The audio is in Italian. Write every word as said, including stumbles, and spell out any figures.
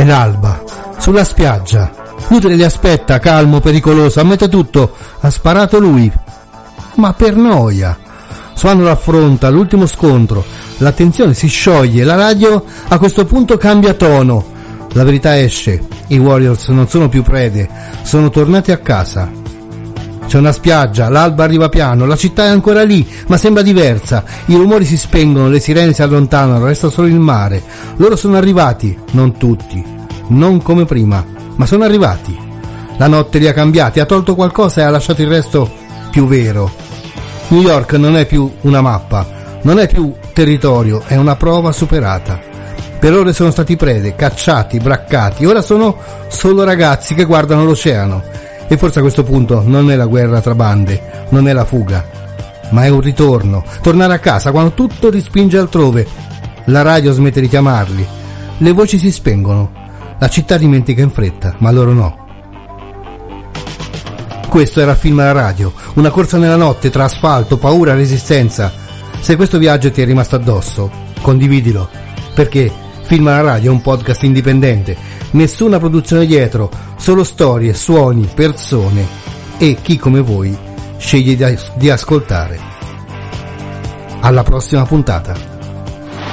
È l'alba, sulla spiaggia. L'utile li aspetta, calmo, pericoloso, ammette tutto. Ha sparato lui, ma per noia. Swan lo affronta, l'ultimo scontro. L'attenzione si scioglie, la radio a questo punto cambia tono. La verità esce, i Warriors non sono più prede, sono tornati a casa. C'è una spiaggia, l'alba arriva piano, la città è ancora lì, ma sembra diversa. I rumori si spengono, le sirene si allontanano, resta solo il mare. Loro sono arrivati, non tutti, non come prima, ma sono arrivati. La notte li ha cambiati, ha tolto qualcosa e ha lasciato il resto più vero. New York non è più una mappa, non è più territorio, è una prova superata. Per ore sono stati prede, cacciati, braccati, ora sono solo ragazzi che guardano l'oceano. E forse a questo punto non è la guerra tra bande, non è la fuga, ma è un ritorno, tornare a casa quando tutto ti spinge altrove. La radio smette di chiamarli, le voci si spengono, la città dimentica in fretta, ma loro no. Questo era Film alla radio, una corsa nella notte tra asfalto, paura, resistenza. Se questo viaggio ti è rimasto addosso, condividilo, perché Film alla radio è un podcast indipendente, nessuna produzione dietro, solo storie, suoni, persone e chi come voi sceglie di ascoltare. Alla prossima puntata.